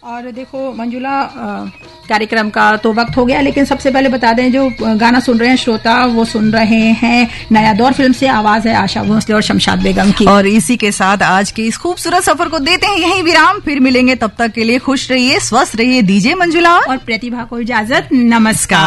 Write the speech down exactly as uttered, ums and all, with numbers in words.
और देखो मंजुला, कार्यक्रम का तो वक्त हो गया, लेकिन सबसे पहले बता दें जो गाना सुन रहे हैं श्रोता, वो सुन रहे हैं नया दौर फिल्म से, आवाज है आशा भोसले और शमशाद बेगम की। और इसी के साथ आज के इस खूबसूरत सफर को देते हैं यहीं विराम। फिर मिलेंगे, तब तक के लिए खुश रहिए, स्वस्थ रहिए। दीजिए मंजुला और प्रतिभा को इजाजत, नमस्कार।